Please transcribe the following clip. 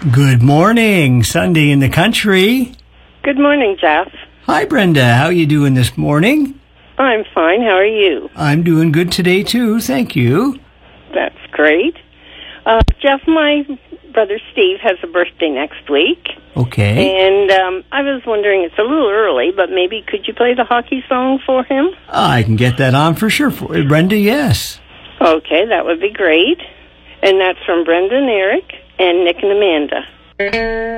Good morning, Sunday in the country. Good morning, Jeff. Hi, Brenda. How you doing this morning? I'm fine. How are you? I'm doing good today, too. Thank you. That's great. Jeff, my brother Steve has a birthday next week. Okay. And I was wondering, it's a little early, but maybe could you play the hockey song for him? I can get that on for sure. Brenda, yes. Okay, that would be great. And that's from Brenda and Eric and Nick and Amanda.